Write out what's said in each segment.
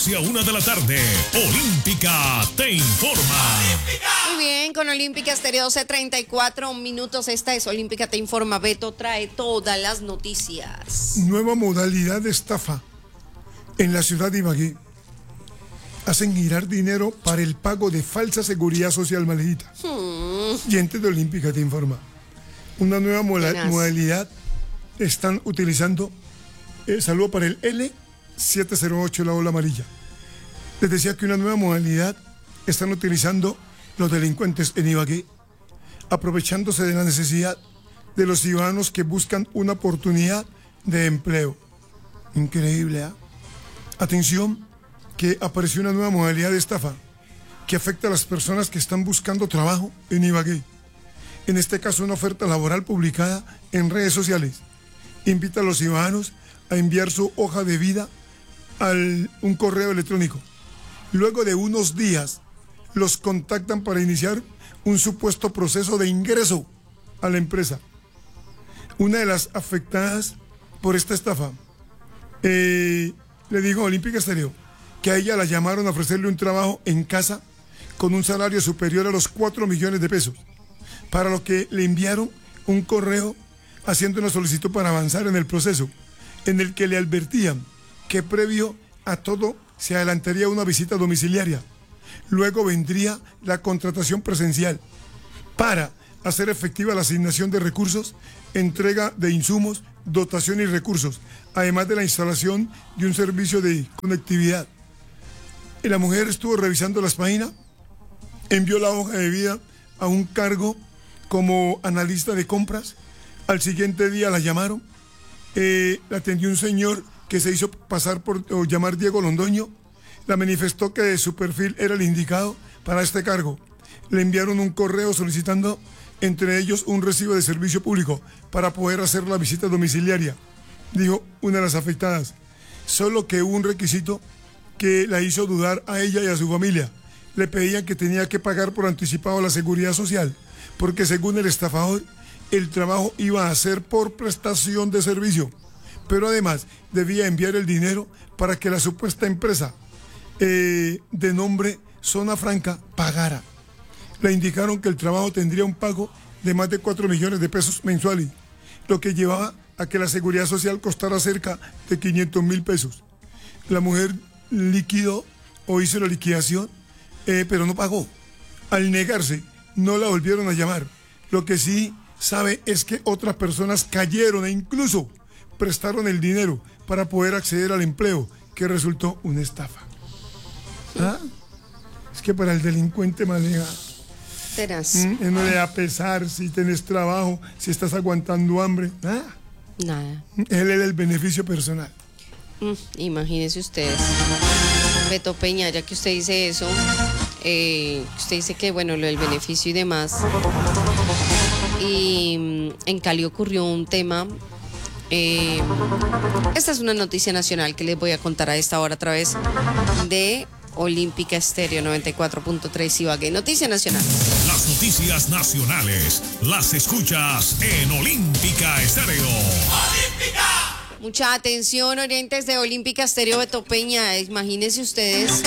A 1 de la tarde, Olímpica te informa. Muy bien, con Olímpica Estéreo 12:34 minutos. Esta es Olímpica te informa. Beto trae todas las noticias. Nueva modalidad de estafa en la ciudad de Ibagué. Hacen girar dinero para el pago de falsa seguridad social, Malejita. Gente de Olímpica te informa. Una nueva modalidad están utilizando. Saludo para el L708, la ola amarilla. Les decía que una nueva modalidad están utilizando los delincuentes en Ibagué, aprovechándose de la necesidad de los ciudadanos que buscan una oportunidad de empleo. Increíble, ¿eh? Atención, que apareció una nueva modalidad de estafa que afecta a las personas que están buscando trabajo en Ibagué. En este caso, una oferta laboral publicada en redes sociales invita a los ciudadanos a enviar su hoja de vida a un correo electrónico. Luego de unos días, los contactan para iniciar un supuesto proceso de ingreso a la empresa. Una de las afectadas por esta estafa le dijo a Olímpica Estéreo que a ella la llamaron a ofrecerle un trabajo en casa con un salario superior a los 4 millones de pesos, para lo que le enviaron un correo haciendo una solicitud para avanzar en el proceso, en el que le advertían que previo a todo se adelantaría una visita domiciliaria. Luego vendría la contratación presencial para hacer efectiva la asignación de recursos, entrega de insumos, dotación y recursos, además de la instalación de un servicio de conectividad. La mujer estuvo revisando las páginas, envió la hoja de vida a un cargo como analista de compras. Al siguiente día la llamaron, la atendió un señor que se hizo pasar por o llamar Diego Londoño. La manifestó que su perfil era el indicado para este cargo. Le enviaron un correo solicitando, entre ellos, un recibo de servicio público para poder hacer la visita domiciliaria, dijo una de las afectadas. Solo que hubo un requisito que la hizo dudar a ella y a su familia. Le pedían que tenía que pagar por anticipado la seguridad social, porque según el estafador, el trabajo iba a ser por prestación de servicio, pero además debía enviar el dinero para que la supuesta empresa de nombre Zona Franca pagara. Le indicaron que el trabajo tendría un pago de más de 4 millones de pesos mensuales, lo que llevaba a que la seguridad social costara cerca de 500.000 pesos. La mujer liquidó o hizo la liquidación, pero no pagó. Al negarse, no la volvieron a llamar. Lo que sí sabe es que otras personas cayeron e incluso prestaron el dinero para poder acceder al empleo, que resultó una estafa. ¿Ah? Es que para el delincuente, maneja. No le da pesar si tienes trabajo, si estás aguantando hambre. Nada. Él era el beneficio personal. Imagínese ustedes. Beto Peña, ya que usted dice eso, usted dice que, bueno, lo del beneficio y demás. Y en Cali ocurrió un tema. Esta es una noticia nacional que les voy a contar a esta hora a través de Olímpica Estéreo 94.3 Ibagué. Noticia nacional. Las noticias nacionales las escuchas en Olímpica Estéreo. ¡Olímpica! Mucha atención, oyentes de Olímpica Estéreo. Beto Peña, imagínense ustedes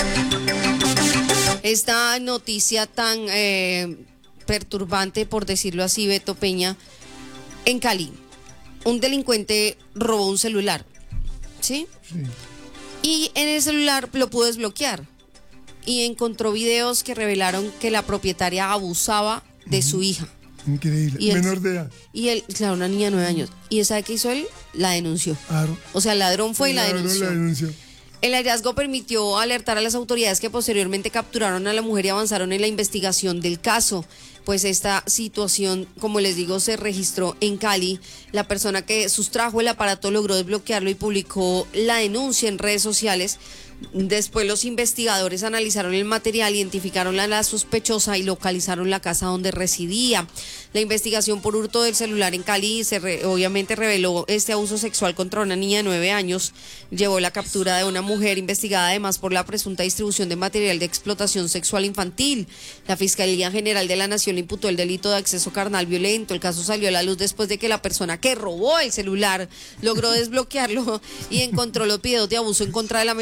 esta noticia tan perturbante, por decirlo así, Beto Peña. En Cali, un delincuente robó un celular, ¿sí? Sí. Y en el celular lo pudo desbloquear y encontró videos que revelaron que la propietaria abusaba de su hija. Increíble, y menor de edad. Y él, claro, una niña de 9 años. ¿Y sabe qué hizo él? La denunció. Claro. O sea, el ladrón fue y la denunció. El hallazgo permitió alertar a las autoridades, que posteriormente capturaron a la mujer y avanzaron en la investigación del caso. Pues esta situación, como les digo, se registró en Cali. La persona que sustrajo el aparato logró desbloquearlo y publicó la denuncia en redes sociales. Después los investigadores analizaron el material, identificaron a la sospechosa y localizaron la casa donde residía. La investigación por hurto del celular en Cali obviamente reveló este abuso sexual contra una niña de 9 años. Llevó la captura de una mujer investigada además por la presunta distribución de material de explotación sexual infantil. La Fiscalía General de la Nación le imputó el delito de acceso carnal violento. El caso salió a la luz después de que la persona que robó el celular logró desbloquearlo y encontró los videos de abuso en contra de la menor en la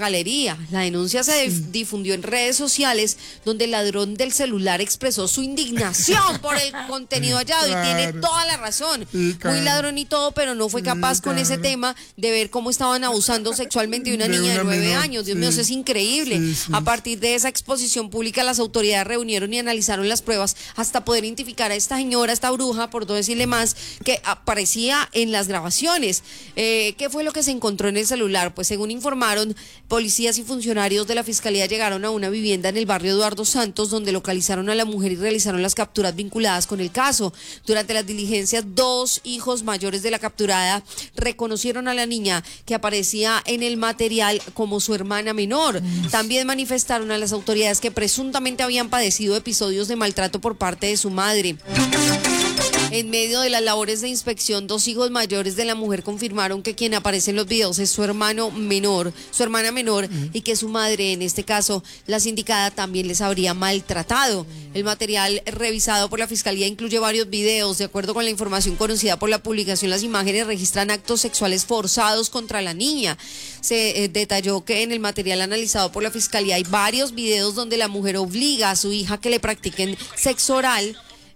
Galería. La denuncia se difundió en redes sociales, donde el ladrón del celular expresó su indignación por el contenido hallado y tiene toda la razón. Muy ladrón y todo, pero no fue capaz con ese tema de ver cómo estaban abusando sexualmente de una niña de 9 años. Dios mío, eso es increíble. A partir de esa exposición pública, las autoridades reunieron y analizaron las pruebas hasta poder identificar a esta señora, esta bruja, por no decirle más, que aparecía en las grabaciones. ¿Qué fue lo que se encontró en el celular? Pues según informaron, policías y funcionarios de la Fiscalía llegaron a una vivienda en el barrio Eduardo Santos, donde localizaron a la mujer y realizaron las capturas vinculadas con el caso. Durante las diligencias, 2 hijos mayores de la capturada reconocieron a la niña, que aparecía en el material como su hermana menor. También manifestaron a las autoridades que presuntamente habían padecido episodios de maltrato por parte de su madre. En medio de las labores de inspección, 2 hijos mayores de la mujer confirmaron que quien aparece en los videos es su hermana menor, y que su madre, en este caso, la sindicada, también les habría maltratado. El material revisado por la Fiscalía incluye varios videos. De acuerdo con la información conocida por la publicación, las imágenes registran actos sexuales forzados contra la niña. Se detalló que en el material analizado por la Fiscalía hay varios videos donde la mujer obliga a su hija a que le practique sexo oral.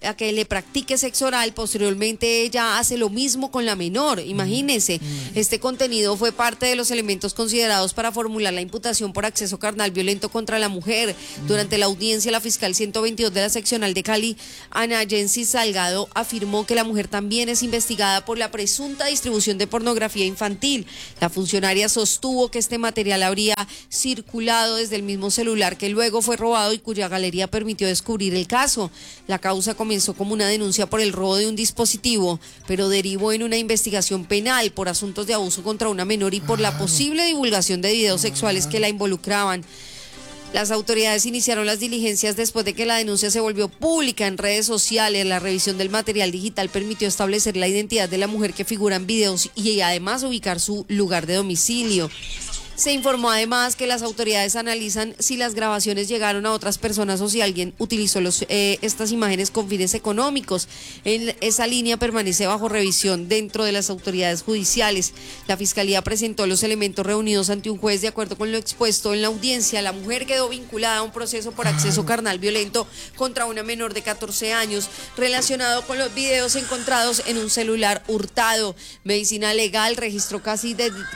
Posteriormente ella hace lo mismo con la menor. Imagínense, este contenido fue parte de los elementos considerados para formular la imputación por acceso carnal violento contra la mujer. Durante la audiencia, la fiscal 122 de la seccional de Cali, Ana Jensi Salgado, afirmó que la mujer también es investigada por la presunta distribución de pornografía infantil. La funcionaria sostuvo que este material habría circulado desde el mismo celular que luego fue robado y cuya galería permitió descubrir el caso. La causa comenzó como una denuncia por el robo de un dispositivo, pero derivó en una investigación penal por asuntos de abuso contra una menor y por la posible divulgación de videos sexuales que la involucraban. Las autoridades iniciaron las diligencias después de que la denuncia se volvió pública en redes sociales. La revisión del material digital permitió establecer la identidad de la mujer que figura en videos y además ubicar su lugar de domicilio. Se informó además que las autoridades analizan si las grabaciones llegaron a otras personas o si alguien utilizó estas imágenes con fines económicos. Esa línea permanece bajo revisión dentro de las autoridades judiciales. La Fiscalía presentó los elementos reunidos ante un juez. De acuerdo con lo expuesto en la audiencia, la mujer quedó vinculada a un proceso por acceso carnal violento contra una menor de 14 años relacionado con los videos encontrados en un celular hurtado. Medicina Legal registró casi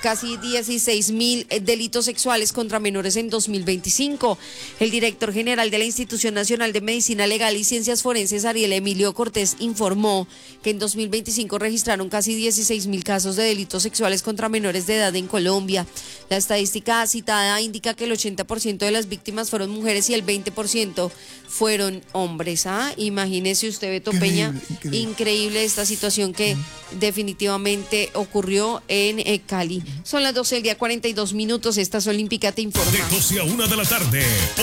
16.000 delitos sexuales contra menores en 2025. El director general de la Institución Nacional de Medicina Legal y Ciencias Forenses, Ariel Emilio Cortés, informó que en 2025 registraron casi 16.000 casos de delitos sexuales contra menores de edad en Colombia. La estadística citada indica que el 80% de las víctimas fueron mujeres y el 20% fueron hombres. Imagínese usted, Beto Peña, increíble esta situación que definitivamente ocurrió en Cali. Son las 12 del día, 42 minutos. Esta es Olímpica, te informa. De 12 a 1 de la tarde.